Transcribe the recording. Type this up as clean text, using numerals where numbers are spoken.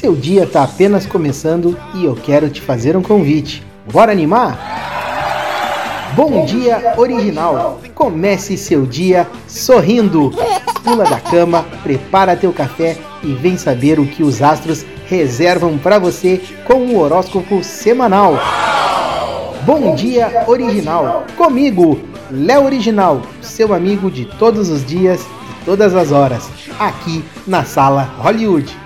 Seu dia está apenas começando e eu quero te fazer um convite. Bora animar? Bom Dia Original. Comece seu dia sorrindo. Pula da cama, prepara teu café e vem saber o que os astros reservam para você com o horóscopo semanal. Bom Dia Original. Comigo, Léo Original, seu amigo de todos os dias, de todas as horas, aqui na Sala Hollywood.